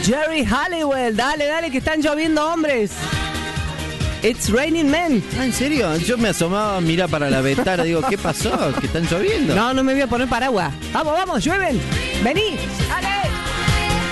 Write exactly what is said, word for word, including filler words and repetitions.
Jerry Halliwell, dale, dale, que están lloviendo hombres. It's raining men. Ah, ¿en serio? Yo me asomaba, mira para la ventana, digo, ¿qué pasó? Que están lloviendo. No, no me voy a poner paraguas. Vamos, vamos, llueven. Vení.